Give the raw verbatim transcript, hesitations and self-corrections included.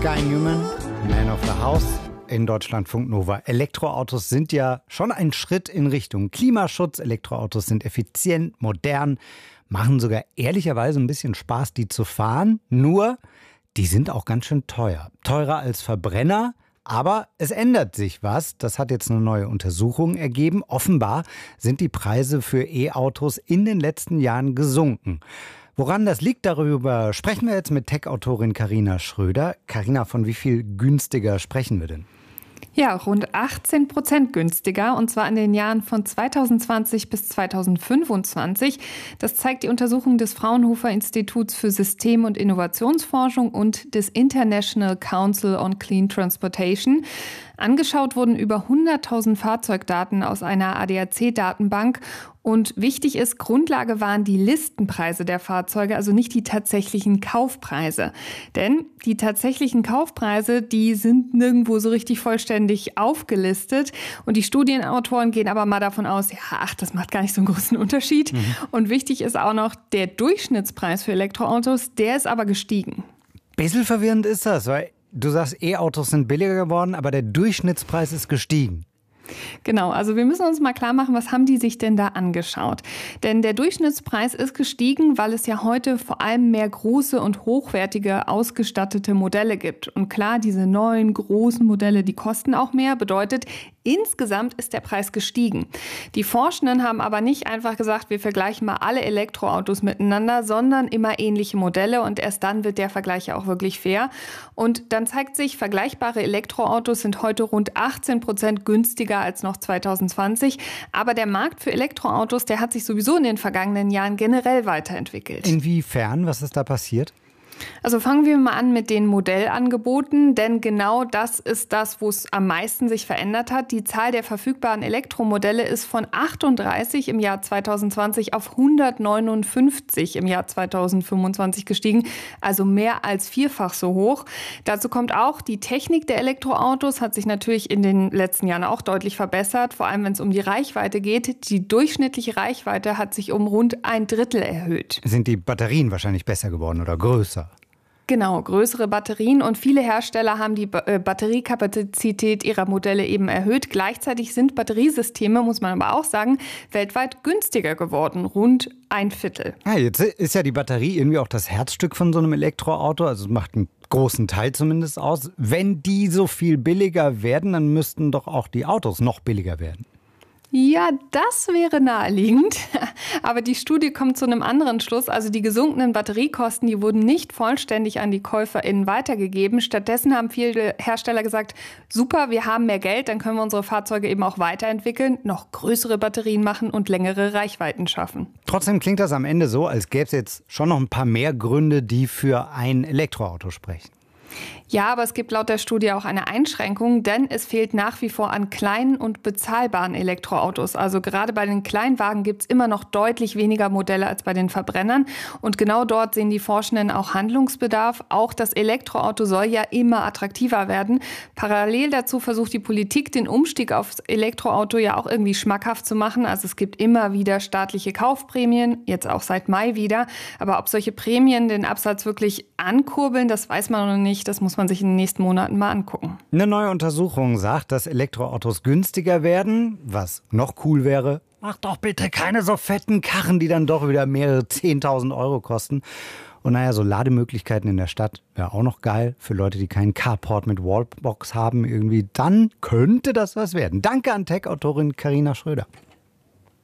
Guy Newman, Man of the House in Deutschlandfunk Nova. Elektroautos sind ja schon ein Schritt in Richtung Klimaschutz. Elektroautos sind effizient, modern, machen sogar ehrlicherweise ein bisschen Spaß, die zu fahren. Nur, die sind auch ganz schön teuer. Teurer als Verbrenner. Aber es ändert sich was. Das hat jetzt eine neue Untersuchung ergeben. Offenbar sind die Preise für E-Autos in den letzten Jahren gesunken. Woran das liegt, darüber sprechen wir jetzt mit Tech-Autorin Carina Schröder. Carina, von wie viel günstiger sprechen wir denn? Ja, rund achtzehn Prozent günstiger, und zwar in den Jahren von zweitausendzwanzig bis zweitausendfünfundzwanzig. Das zeigt die Untersuchung des Fraunhofer Instituts für System- und Innovationsforschung und des International Council on Clean Transportation. Angeschaut wurden über hunderttausend Fahrzeugdaten aus einer A D A C-Datenbank. Und wichtig ist, Grundlage waren die Listenpreise der Fahrzeuge, also nicht die tatsächlichen Kaufpreise. Denn die tatsächlichen Kaufpreise, die sind nirgendwo so richtig vollständig aufgelistet. Und die Studienautoren gehen aber mal davon aus, ja, ach, das macht gar nicht so einen großen Unterschied. Mhm. Und wichtig ist auch noch, der Durchschnittspreis für Elektroautos, der ist aber gestiegen. Bisschen verwirrend ist das, weil du sagst, E-Autos sind billiger geworden, aber der Durchschnittspreis ist gestiegen. Genau, also wir müssen uns mal klar machen, was haben die sich denn da angeschaut? Denn der Durchschnittspreis ist gestiegen, weil es ja heute vor allem mehr große und hochwertige ausgestattete Modelle gibt. Und klar, diese neuen großen Modelle, die kosten auch mehr, bedeutet, insgesamt ist der Preis gestiegen. Die Forschenden haben aber nicht einfach gesagt, wir vergleichen mal alle Elektroautos miteinander, sondern immer ähnliche Modelle, und erst dann wird der Vergleich ja auch wirklich fair. Und dann zeigt sich, vergleichbare Elektroautos sind heute rund achtzehn Prozent günstiger als noch zweitausendzwanzig. Aber der Markt für Elektroautos, der hat sich sowieso in den vergangenen Jahren generell weiterentwickelt. Inwiefern? Was ist da passiert? Also fangen wir mal an mit den Modellangeboten, denn genau das ist das, wo es am meisten sich verändert hat. Die Zahl der verfügbaren Elektromodelle ist von achtunddreißig im Jahr zweitausendzwanzig auf hundertneunundfünfzig im Jahr zweitausendfünfundzwanzig gestiegen, also mehr als vierfach so hoch. Dazu kommt auch, die Technik der Elektroautos hat sich natürlich in den letzten Jahren auch deutlich verbessert, vor allem wenn es um die Reichweite geht. Die durchschnittliche Reichweite hat sich um rund ein Drittel erhöht. Sind die Batterien wahrscheinlich besser geworden oder größer? Genau, größere Batterien, und viele Hersteller haben die ba- äh, Batteriekapazität ihrer Modelle eben erhöht. Gleichzeitig sind Batteriesysteme, muss man aber auch sagen, weltweit günstiger geworden, rund ein Viertel. Ja, jetzt ist ja die Batterie irgendwie auch das Herzstück von so einem Elektroauto, also es macht einen großen Teil zumindest aus. Wenn die so viel billiger werden, dann müssten doch auch die Autos noch billiger werden. Ja, das wäre naheliegend. Aber die Studie kommt zu einem anderen Schluss. Also die gesunkenen Batteriekosten, die wurden nicht vollständig an die KäuferInnen weitergegeben. Stattdessen haben viele Hersteller gesagt, super, wir haben mehr Geld, dann können wir unsere Fahrzeuge eben auch weiterentwickeln, noch größere Batterien machen und längere Reichweiten schaffen. Trotzdem klingt das am Ende so, als gäbe es jetzt schon noch ein paar mehr Gründe, die für ein Elektroauto sprechen. Ja, aber es gibt laut der Studie auch eine Einschränkung, denn es fehlt nach wie vor an kleinen und bezahlbaren Elektroautos. Also gerade bei den Kleinwagen gibt es immer noch deutlich weniger Modelle als bei den Verbrennern. Und genau dort sehen die Forschenden auch Handlungsbedarf. Auch das Elektroauto soll ja immer attraktiver werden. Parallel dazu versucht die Politik, den Umstieg aufs Elektroauto ja auch irgendwie schmackhaft zu machen. Also es gibt immer wieder staatliche Kaufprämien, jetzt auch seit Mai wieder. Aber ob solche Prämien den Absatz wirklich ankurbeln, das weiß man noch nicht. Das muss man sich in den nächsten Monaten mal angucken. Eine neue Untersuchung sagt, dass Elektroautos günstiger werden. Was noch cool wäre, mach doch bitte keine so fetten Karren, die dann doch wieder mehrere zehntausend Euro kosten. Und naja, so Lademöglichkeiten in der Stadt wäre auch noch geil für Leute, die keinen Carport mit Wallbox haben. Irgendwie, dann könnte das was werden. Danke an Tech-Autorin Carina Schröder.